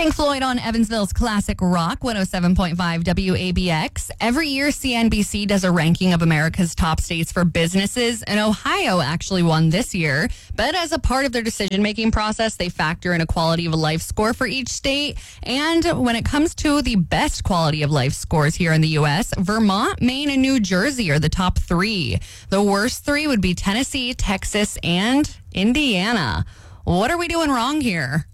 Pink Floyd on Evansville's classic rock, 107.5 WABX. Every year, CNBC does a ranking of America's top states for businesses, and Ohio actually won this year. But as a part of their decision-making process, they factor in a quality of life score for each state. And when it comes to the best quality of life scores here in the U.S., Vermont, Maine, and New Jersey are the top three. The worst three would be Tennessee, Texas, and Indiana. What are we doing wrong here?